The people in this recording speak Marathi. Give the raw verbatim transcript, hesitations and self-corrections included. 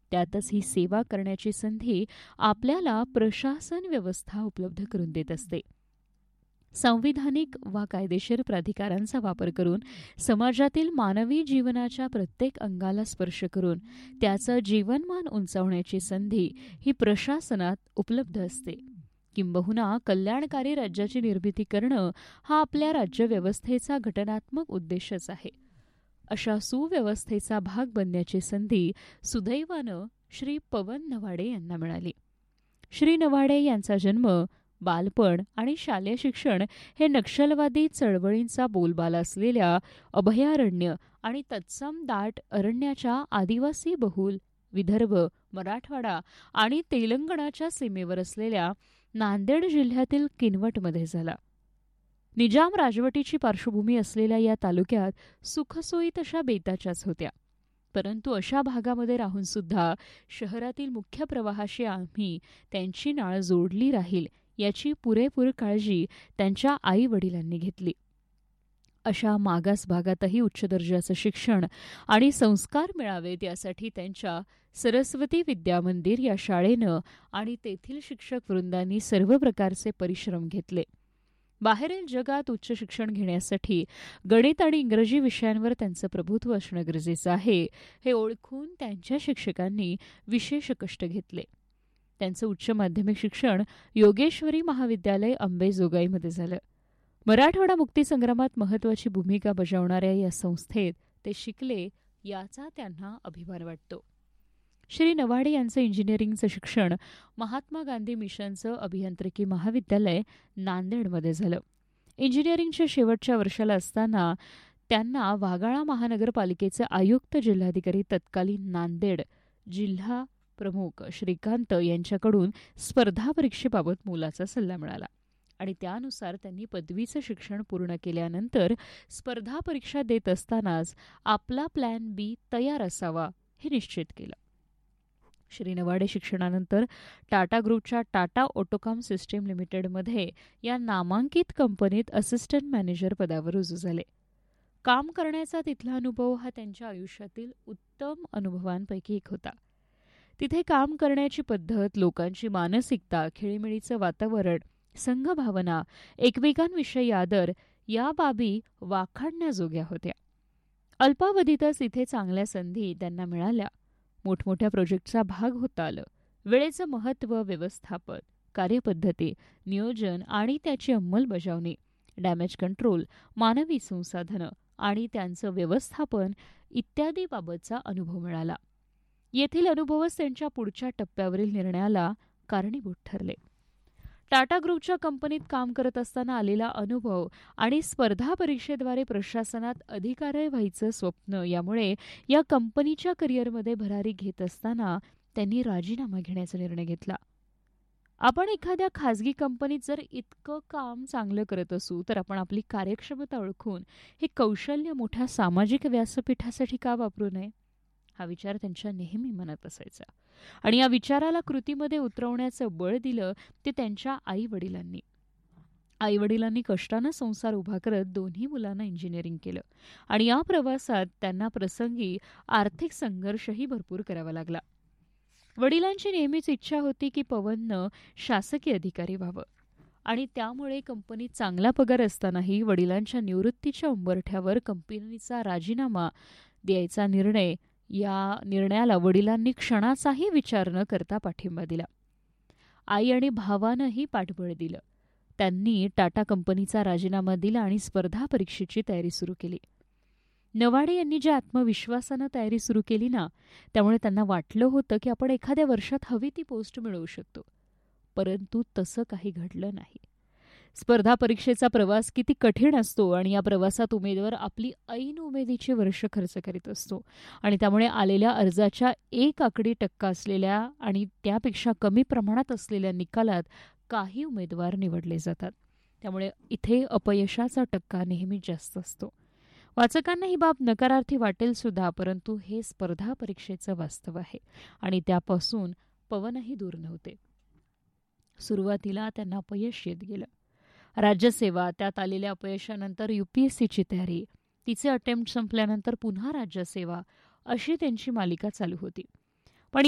त्यातच ही सेवा करण्याची संधी आपल्याला प्रशासन व्यवस्था उपलब्ध करून देत असते. संविधानिक वा कायदेशीर प्राधिकारांचा वापर करून समाजातील मानवी जीवनाच्या प्रत्येक अंगाला स्पर्श करून त्याचं जीवनमान उंचावण्याची संधी ही प्रशासनात उपलब्ध असते. किंबहुना कल्याणकारी राज्याची निर्मिती करणं हा आपल्या राज्यव्यवस्थेचा घटनात्मक उद्देशच आहे. अशा सुव्यवस्थेचा भाग बनण्याची संधी सुदैवानं श्री पवन नवाडे यांना मिळाली. श्री नवाडे यांचा जन्म, बालपण आणि शालेय शिक्षण हे नक्षलवादी चळवळींचा बोलबाला असलेल्या अभयारण्य आणि तत्सम दाट अरण्याच्या आदिवासी बहुल विदर्भ, मराठवाडा आणि तेलंगणाच्या सीमेवर असलेल्या नांदेड जिल्ह्यातील किनवटमध्ये झाला. निजाम राजवटीची पार्श्वभूमी असलेल्या या तालुक्यात सुखसोयी तशा बेताच्याच होत्या. परंतु अशा भागामध्ये राहून सुद्धा शहरातील मुख्य प्रवाहाशी आम्ही त्यांची नाळ जोडली राहील याची पुरेपूर काळजी त्यांच्या आई वडिलांनी घेतली. अशा मागास भागातही उच्च दर्जाचं शिक्षण आणि संस्कार मिळावेत यासाठी त्यांच्या सरस्वती विद्या मंदिर या शाळेनं आणि तेथील शिक्षक वृंदांनी सर्व प्रकारचे परिश्रम घेतले. बाहेरील जगात उच्च शिक्षण घेण्यासाठी गणित आणि इंग्रजी विषयांवर त्यांचं प्रभुत्व असणं गरजेचं आहे हे ओळखून त्यांच्या शिक्षकांनी विशेष कष्ट घेतले. त्यांचं उच्च माध्यमिक शिक्षण योगेश्वरी महाविद्यालय अंबेजोगाईमध्ये झालं. मराठवाडा मुक्तीसंग्रामात महत्त्वाची भूमिका बजावणाऱ्या या संस्थेत ते शिकले याचा त्यांना अभिमान वाटतो. श्री नवाडे यांचं इंजिनिअरिंगचं शिक्षण महात्मा गांधी मिशनचं अभियांत्रिकी महाविद्यालय नांदेडमध्ये झालं. इंजिनिअरिंगच्या शेवटच्या वर्षाला असताना त्यांना वाघाळा महानगरपालिकेचे आयुक्त जिल्हाधिकारी तत्कालीन नांदेड जिल्हा प्रमुख श्रीकांत यांच्याकडून स्पर्धा परीक्षेबाबत मोलाचा सल्ला मिळाला आणि त्यानुसार त्यांनी पदवीचं शिक्षण पूर्ण केल्यानंतर स्पर्धा परीक्षा देत असतानाच आपला प्लॅन बी तयार असावा हे निश्चित केलं. श्री नवाडे शिक्षणानंतर टाटा ग्रुपच्या टाटा ऑटोकॉम सिस्टीम लिमिटेडमध्ये या नामांकित कंपनीत असिस्टंट मॅनेजर पदावर रुजू झाले. काम करण्याचा तिथला अनुभव हा त्यांच्या आयुष्यातील उत्तम अनुभवांपैकी एक होता. तिथे काम करण्याची पद्धत, लोकांची मानसिकता, खेळीमेळीचं वातावरण, संघभावना, एकमेकांविषयी आदर या बाबी वाखाणण्याजोग्या होत्या. अल्पावधीतच इथे चांगल्या संधी त्यांना मिळाल्या. मोठमोठ्या प्रोजेक्टचा भाग होता आलं. वेळेचं महत्त्व, व्यवस्थापन, कार्यपद्धती, नियोजन आणि त्याची अंमलबजावणी, डॅमेज कंट्रोल, मानवी संसाधनं आणि त्यांचं व्यवस्थापन इत्यादी बाबतचा अनुभव मिळाला. येथील अनुभवच त्यांच्या पुढच्या टप्प्यावरील निर्णयाला कारणीभूत ठरले. टाटा ग्रुपच्या कंपनीत काम करत असताना आलेला अनुभव आणि स्पर्धा परीक्षेद्वारे प्रशासनात अधिकारी व्हायचं स्वप्न यामुळे या कंपनीच्या करिअरमध्ये भरारी घेत असताना त्यांनी राजीनामा घेण्याचा निर्णय घेतला. आपण एखाद्या खाजगी कंपनीत जर इतकं काम चांगलं करत असू तर आपण आपली कार्यक्षमता ओळखून हे कौशल्य मोठ्या सामाजिक व्यासपीठासाठी का वापरू नये हा विचार त्यांच्या नेहमी मनात असायचा आणि या विचाराला कृतीमध्ये उतरवण्याचं बळ दिलं ते त्यांच्या आई वडिलांनी. आई वडिलांनी कष्टानं संसार उभा करत दोन्ही मुलांना इंजिनिअरिंग केलं आणि या प्रवासात त्यांना प्रसंगी आर्थिक संघर्षही भरपूर करावा लागला. वडिलांची नेहमीच इच्छा होती की पवननं शासकीय अधिकारी व्हावं आणि त्यामुळे कंपनीत चांगला पगार असतानाही वडिलांच्या निवृत्तीच्या उंबरठ्यावर कंपनीचा राजीनामा द्यायचा निर्णय या निर्णयाला वडिलांनी क्षणाचाही विचार न करता पाठिंबा दिला. आई आणि भावानंही पाठबळ दिलं. त्यांनी टाटा कंपनीचा राजीनामा दिला आणि स्पर्धा परीक्षेची तयारी सुरू केली. नवाडे यांनी ज्या आत्मविश्वासानं तयारी सुरू केली ना त्यामुळे त्यांना वाटलं होतं की आपण एखाद्या वर्षात हवी ती पोस्ट मिळवू शकतो. परंतु तसं काही घडलं नाही. स्पर्धा परीक्षेचा प्रवास किती कठीण असतो आणि या प्रवासात उमेदवार आपली ऐन उमेदीचे वर्ष खर्च करीत असतो आणि त्यामुळे आलेल्या अर्जाच्या एक आकडी टक्का असलेल्या आणि त्यापेक्षा कमी प्रमाणात असलेल्या निकालात काही उमेदवार निवडले जातात. त्यामुळे इथे अपयशाचा टक्का नेहमी जास्त असतो. वाचकांना ही बाब नकारार्थी वाटेल सुद्धा, परंतु हे स्पर्धा परीक्षेचं वास्तव आहे आणि त्यापासून पवनही दूर नव्हते. सुरुवातीला त्यांना अपयश येत गेलं. राज्यसेवा, त्यात आलेल्या अपयशानंतर यूपीएससीची तयारी, तिचे अटेम्प्ट संपल्यानंतर पुन्हा राज्यसेवा अशी त्यांची मालिका चालू होती.